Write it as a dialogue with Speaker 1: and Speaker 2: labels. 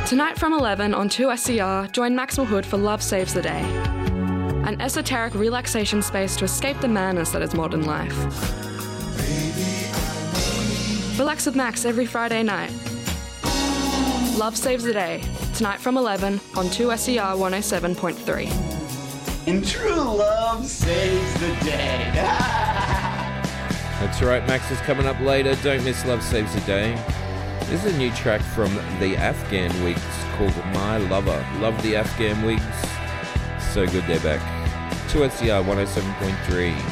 Speaker 1: Tonight from 11 on 2SER, join Max Mahood for Love Saves the Day, an esoteric relaxation space to escape the madness that is modern life. Relax with Max every Friday night. Love Saves the Day, tonight from 11 on 2SER 107.3.
Speaker 2: And true love saves the day.
Speaker 3: That's right, Max is coming up later. Don't miss Love Saves the Day. This is a new track from the Afghan Wigs called My Lover. Love the Afghan Wigs. So good they're back. 2SER 107.3.